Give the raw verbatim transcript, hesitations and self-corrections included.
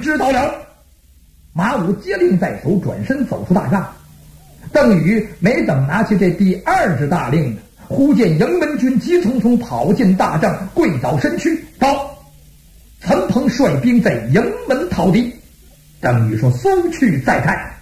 知道了。马武接令在手，转身走出大帐。邓禹没等拿起这第二支大令呢，忽见营门军急匆匆跑进大帐，跪倒身躯，报陈鹏率兵在营门讨敌。邓禹说：速去再看。